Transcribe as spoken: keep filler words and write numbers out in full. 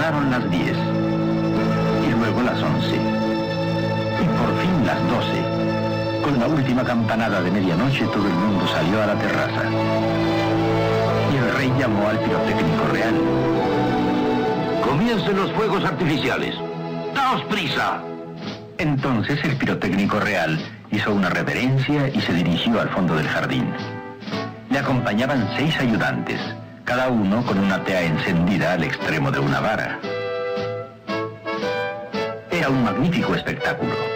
Pasaron las diez, y luego las once, y por fin las doce. Con la última campanada de medianoche todo el mundo salió a la terraza. Y el rey llamó al pirotécnico real. Comiencen los fuegos artificiales. ¡Daos prisa! Entonces el pirotécnico real hizo una reverencia y se dirigió al fondo del jardín. Le acompañaban seis ayudantes, cada uno con una tea encendida al extremo de una vara. Era un magnífico espectáculo.